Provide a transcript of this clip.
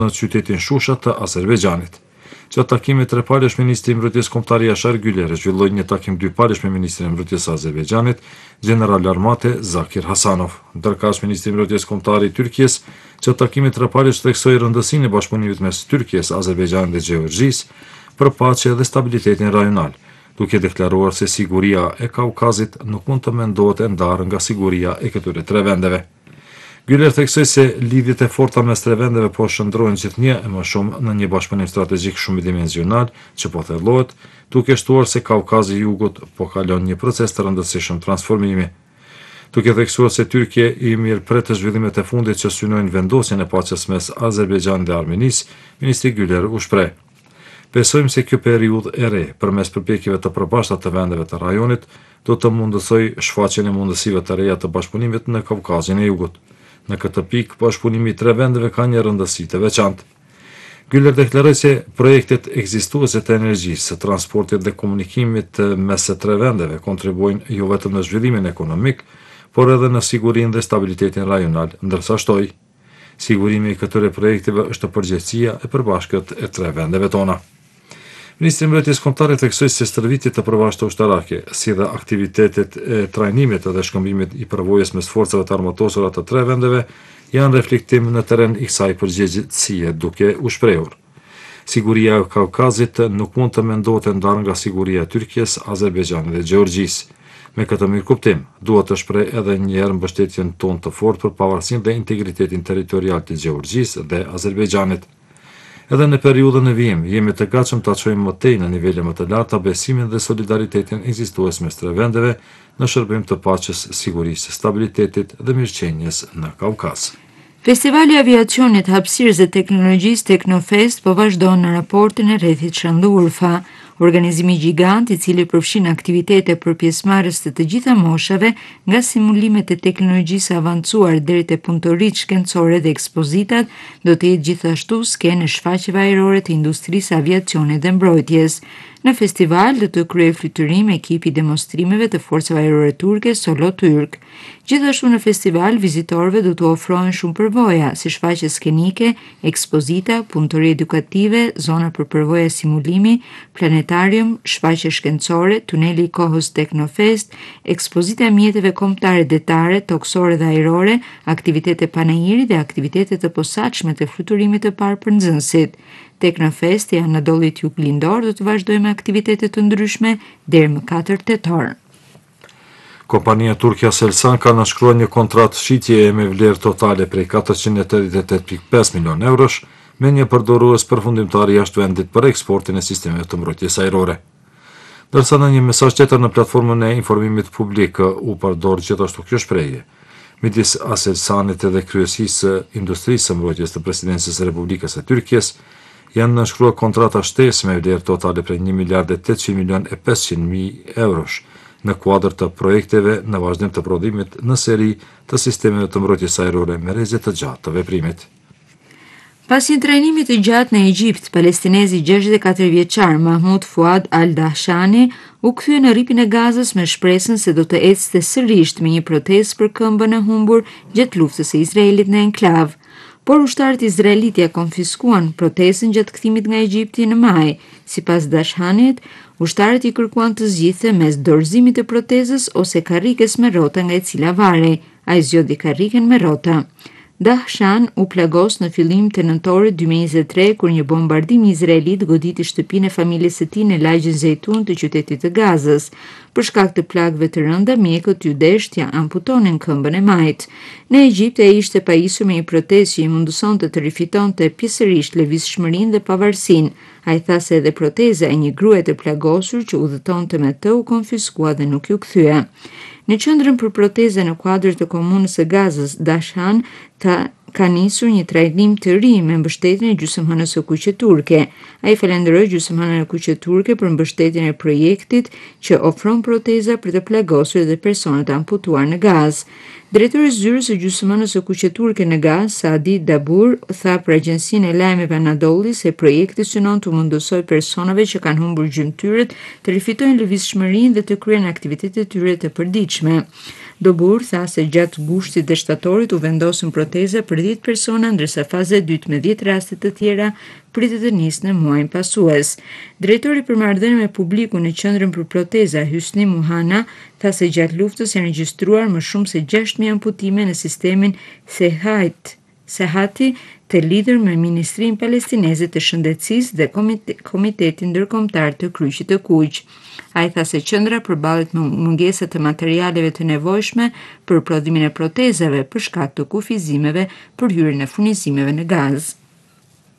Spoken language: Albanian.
në qytetin Shusha të Azerbejxhanit. Gjatë takimit trepalësh, ministri i Mbrojtjes Kombëtare Yashar Güler zhvilloi një takim dypalësh me ministrin e Mbrojtjes së Azerbejxhanit, General Armate Zakir Hasanov. Ndërkësh, ministri i Mbrojtjes Kombëtare i Tyrkisë gjatë takimit trepalësh theksoi rëndësinë e bashkëpunimit mes Tyrkisë, Azerbejxhanit dhe Gjeorgjisë për paqe dhe stabilitetin rajonal, duke deklaruar se siguria e Kaukazit nuk mund të mendohet e ndarë nga siguria e këtyre tre vendeve. Güler theksoi se lidhjet e forta mes tre vendeve po shndrohen gjithnjë e më shumë në një bashkëpunim strategjik shumëdimensional që po thellohet, duke shtuar se Kaukazi i Jugut po kalon një proces të rëndësishëm transformimi. Duke theksuar se Tyrkia i mirëpret të zhvillimet e fundit që synojnë vendosjen e paqes mes Azerbejxhanit dhe Armenisë, ministri Güler u shpreh: "Besojmë se kjo periudhë e re, përmes përpjekjeve të përbashkëta të vendeve të rajonit, do të mundësoj shfaqjen e mundësive të reja të bashkëpunimit në Kaukazin e Jugut. Në këtë pikë, bashkëpunimi i tre vendeve ka një rëndësi të veçantë." Güler deklaroi se projektet ekzistuese të energjisë, transportit dhe komunikimit mes së tre vendeve kontribuojnë jo vetëm në zhvillimin ekonomik, por edhe në sigurinë dhe stabilitetin rajonal, ndërsa shtoi: "Sigurimi i këtyre projekteve është përgjegjësia e përbashkët e tre vendeve tona." Ministri i Mbrojtjes Kombëtare theksoi se stërvitjet të përvashta ushtarake, si dhe aktivitetet e trajnimit dhe shkëmbimit i përvojës mes forcave të armatosura të tre vendeve janë reflektim në teren i kësaj përgjegjësie, duke u shprehur: "Siguria e Kaukazit nuk mund të mendohet e ndarë nga siguria e Tyrkisë, Azerbejxhanit dhe Gjeorgjisë. Me këtë mirëkuptim, duhet të shpreh edhe një herë mbështetjen tonë të fortë për pavarësinë dhe integritetin territorial të Gjeorgjisë dhe Azerbejxhanit. Edhe në periudhën e vijim, jemi të gatshëm ta çojmë më tej në nivele më të larta besimin dhe solidaritetin ekzistues mes tre vendeve në shërbim të paqes, sigurisë, stabilitetit dhe mirëqenies në Kaukaz." Festivali i Aviacionit, Hapësirës dhe Teknologjisë Teknofest po vazhdon në raportin e rrethit Shëndurfa, organizimi gjigant i cili përfshin aktivitete për pjesëmarrës të gjitha moshave, nga simulimet e teknologjisë avancuar deri te punëtoritë shkencore dhe ekspozitat, do të jetë gjithashtu skenë e shfaqjeve ajrore të industrisë aviacionit dhe mbrojtjes. Në festival do të kryej fluturim ekipi i demonstrimeve të forcave ajrore turke Solo Tyrk. Gjithashtu në festival vizitorëve do të ofrohen shumë përvoja, si shfaqje skenike, ekspozita, punëtori edukative, zona për përvoja simulimi, planetarium, shfaqje shkencore, tuneli i kohës Teknofest, ekspozita e mjeteve kombëtare detare, toksore dhe ajrore, aktivitete panajiri dhe aktivitete të posaçme të fluturimit të parë për nxënësit. Teknofesti i Anadollit Juglindor do të vazhdojë me aktivitete të ndryshme deri më 4 tetor. Kompania turke Aselsan ka nënshkruar një kontratë shitjeje me vlerë totale prej 488.5 milion eurosh me një përdorues përfundimtar jashtë vendit për eksportin e sistemeve të mbrojtjes ajrore. Ndërsa në një mesazh tjetër në platformën e informimit publik u përdor gjithashtu kjo shprehje: "Midis Aselsanit dhe kryesisë së industrisë së mbrojtjes të presidencës së Republikës së Tyrkisë janë nënshkruar kontrata shtesë me vlerë totale prej 1.800.500.000 eurosh në kuadër të projekteve në vazhdim të prodhimit në seri të sistemeve të mbrojtjes ajrore me rrezë të gjatë të veprimit." Pas një trajnimi të gjatë në Egjipt, palestinezi 64 vjeçar Mahmud Fuad al-Dahshani u kthye në rripin e Gazës me shpresën se do të ecte sërish me një protestë për këmbën e humbur gjatë luftës së Izraelit në enklav. Por ushtarët izraelit ja konfiskuan protestën gjatë kthimit nga Egjipti në maj. Sipas Dashhanit, ushtarët i kërkuan të zgjidhte mes dorëzimit të protestës ose karrikes me rrota nga e cila varej. Ai zgjodhi karriken me rrota. Dahshan u plagos në fillim të nëntorit 2023 kur një bombardim izraelit goditi shtëpinë e familjes së tij në lagjin Zejtun të qytetit të Gazës. Për shkak të plagëve të rënda, mjekët ju desh t'ja amputonin këmbën e majt. Në Egjipt ai ishte pajisur me një protestë që i mundësonte të rifitonte pjesërisht lëvizshmërinë dhe pavarësinë. Ai tha se edhe proteza e një gruaje të plagosur që udhëtonte me të u konfiskua dhe nuk ju kthye. Në qendrën për proteza në kuadër të komunës së Gazës, Dashhan ka nisur një trajnim të ri me mbështetjen e gjysmëhënës së kuqe turke. Ai falenderoi gjysmëhënën e kuqe turke për mbështetjen e projektit që ofron proteza për të plagosur dhe personat amputuar në Gazë. Drejtori i zyrës së gjysmëhënës së kuqe turke në Gazë, Saadi Dabur, tha për agjencinë e lajmeve Anadolli se projekti synon të mundësojë personave që kanë humbur gjymtyrët të rifitojnë lëvizshmërinë dhe të kryejnë aktivitetet e tyre të përditshme. Dobur tha se gjatë gushtit dhe shtatorit u vendosën proteza për 10 persona, ndërsa faza e dytë me 10 raste të tjera pritet të nisë në muajin pasues. Drejtori për marrëdhënie me publikun në qendrën për proteza, Hysni Muhana, tha se gjatë luftës janë regjistruar më shumë se 6.000 amputime në sistemin Sehati të lidhur me Ministrinë Palestineze të Shëndetësisë dhe Komitetin Ndërkombëtar të Kryqit të Kuq. Ai tha se qendra përballet me mungesa të materialeve të nevojshme për prodhimin e protezave për shkak të kufizimeve për hyrjen e furnizimeve në gaz.